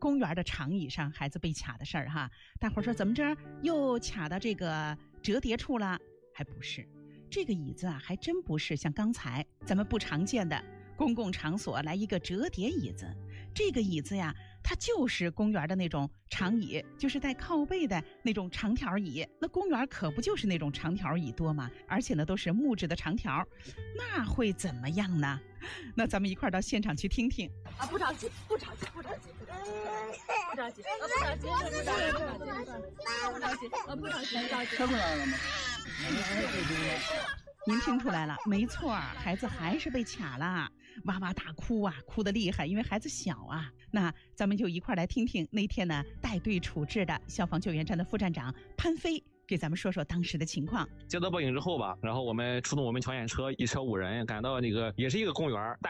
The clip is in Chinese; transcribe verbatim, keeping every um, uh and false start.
公园的长椅上孩子被卡的事儿哈。大伙儿说怎么着又卡到这个折叠处了？还不是，这个椅子啊还真不是像刚才咱们不常见的公共场所来一个折叠椅子。这个椅子呀，它就是公园的那种长椅，就是带靠背的那种长条椅。那公园可不就是那种长条椅多吗？而且呢都是木质的长条，那会怎么样呢？那咱们一块儿到现场去听听啊！不着急，不着急，不着急，不着急，不着急，不着急，不着急，不着急，不着急，不着急，不着急。 看出来了吗？ 您听出来了，没错，孩子还是被卡了，哇哇大哭啊，哭得厉害，因为孩子小啊。那咱们就一块来听听那天呢带队处置的消防救援站的副站长潘飞给咱们说说当时的情况。 接到报警之后吧，然后我们出动我们抢险车一车五人赶到那个也是一个公园，大